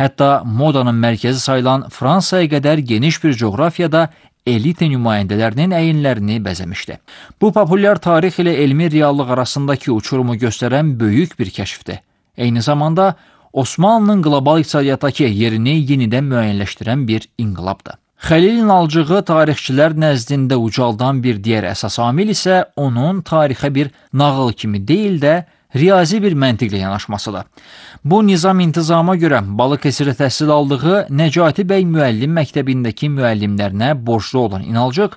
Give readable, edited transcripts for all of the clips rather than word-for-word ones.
Hətta modanın mərkəzi sayılan Fransaya qədər geniş bir coğrafiyada elite nümayəndələrinin əyinlərini bəzəmişdi. Bu, populyar tarix ilə elmi reallıq arasındakı uçurumu göstərən böyük bir kəşfdir. Eyni zamanda Osmanlının qlobal iqtisadiyyatdakı yerini yenidən müəyyənləşdirən bir inqilabdır. Xəlil İnalcığı tarixçilər nəzdində ucaldan bir digər əsas amil isə onun tarixə bir nağıl kimi deyil də riyazi bir məntiqlə yanaşmasıdır. Bu nizam-intizama görə Balıkəsirdə təhsil aldığı Nəcati bəy müəllim məktəbindəki müəllimlərinə borclu olan İnalcıq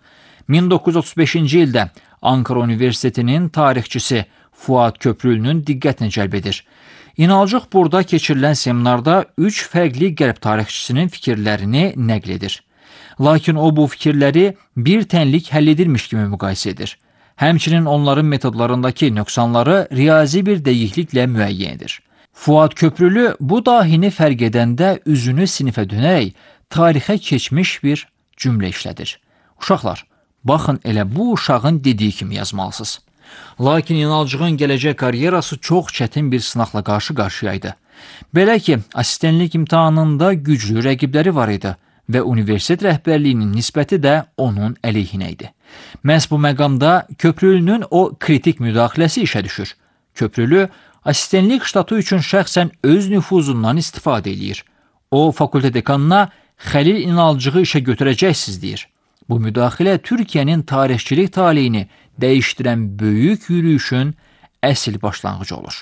1935-ci ildə Ankara Universitetinin tarixçisi Fuad Köprülünün diqqətini cəlb edir. İnalcıq burada keçirilən seminarda 3 fərqli qərb tarixçisinin fikirlərini nəql edir. Lakin o bu fikirləri bir tənlik həll edilmiş kimi müqayisə edir. Həmçinin onların metodlarındakı nöqsanları riyazi bir dəqiqliklə müəyyən edir. Fuad Köprülü bu dahini fərq edəndə üzünü sinifə dönərək tarixə keçmiş bir cümlə işlədir. Uşaqlar, baxın elə bu uşağın dediyi kimi yazmalısınız. Lakin İnalcığın gələcək karyerası çox çətin bir sınaqla qarşı-qarşıyaydı. Belə ki, assistentlik imtahanında güclü rəqibləri var idi və universitet rəhbərliyinin nisbəti də onun əleyhinə idi. Məhz bu məqamda Köprülünün o kritik müdaxiləsi işə düşür. Köprülü assistentlik ştatı üçün şəxsən öz nüfuzundan istifadə edir. O, fakültə dekanına Xəlil İnalcığı işə götürəcəksiniz deyir. Bu müdaxilə Türkiyənin tarixçilik taleyini dəyişdirən böyük yürüyüşün əsl başlanğıcı olur.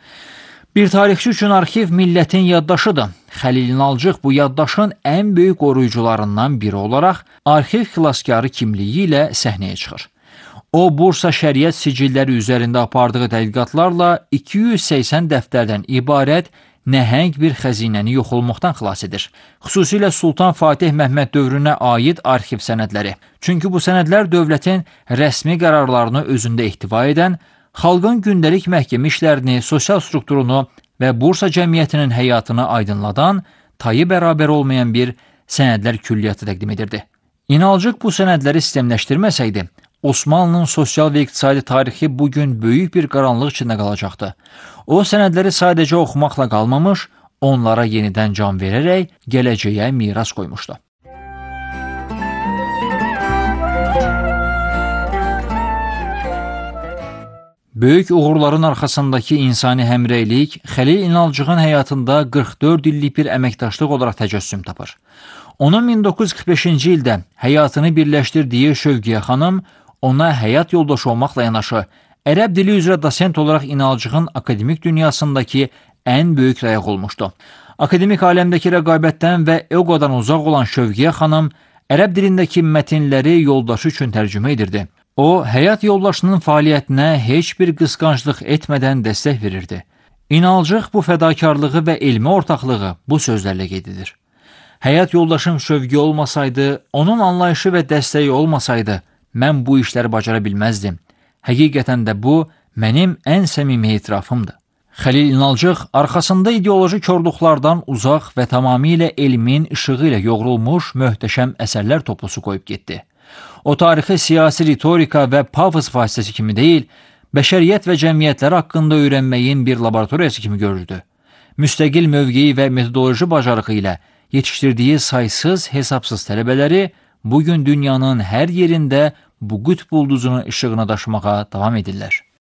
Bir tarixçi üçün arxiv millətin yaddaşıdır. Xəlil İnalcıq bu yaddaşın ən böyük qoruyucularından biri olaraq arxiv xilaskarı kimliyi ilə səhnəyə çıxır. O, Bursa şəriət sicilləri üzərində apardığı tədqiqatlarla 280 dəftərdən ibarət nəhəng bir xəzinəni yox olmaqdan xilas edir. Xüsusilə Sultan Fatih Məhməd dövrünə aid arxiv sənədləri. Çünki bu sənədlər dövlətin rəsmi qərarlarını özündə ehtiva edən, xalqın gündəlik məhkəmə işlərini, sosial strukturunu və Bursa cəmiyyətinin həyatını aydınladan, tayı bərabər olmayan bir sənədlər külliyyatı təqdim edirdi. İnalcıq bu sənədləri sistemləşdirməsəydi, Osmanlının sosial və iqtisadi tarixi bugün böyük bir qaranlıq içində qalacaqdı. O, sənədləri sadəcə oxumaqla qalmamış, onlara yenidən can verərək gələcəyə miras qoymuşdu. Böyük uğurların arxasındakı insani həmrəylik Xəlil İnalcığın həyatında 44 illik bir əməkdaşlıq olaraq təcəssüm tapır. Onun 1945-ci ildə həyatını birləşdirdiyi Şövqiyə xanım ona həyat yoldaşı olmaqla yanaşı, ərəb dili üzrə dosent olaraq İnalcığın akademik dünyasındakı ən böyük dayaq olmuşdu. Akademik aləmdəki rəqabətdən və egodan uzaq olan Şövqiyə xanım ərəb dilindəki mətinləri yoldaşı üçün tərcümə edirdi. O, həyat yoldaşının fəaliyyətinə heç bir qısqanclıq etmədən dəstək verirdi. İnalcıq bu fədakarlığı və elmi ortaqlığı bu sözlərlə qeyd edir. Həyat yoldaşım Şövqi olmasaydı, onun anlayışı və dəstəyi olmasaydı, mən bu işləri bacara bilməzdim. Həqiqətən də bu, mənim ən səmimi etirafımdır. Xəlil İnalcıq arxasında ideoloji korluqlardan uzaq və tamamilə elmin işığı ilə yoğrulmuş möhtəşəm əsərlər toplusu qoyub getdi. O, tarixi siyasi ritorika və pafos vasitəsi kimi deyil, bəşəriyyət və cəmiyyətləri haqqında öyrənməyin bir laboratoriyası kimi görürdü. Müstəqil mövqeyi və metodoloji bacarığı ilə yetişdirdiyi saysız, hesabsız tələbələri bugün dünyanın hər yerində bu qütb ulduzunun işığına daşımağa davam edirlər.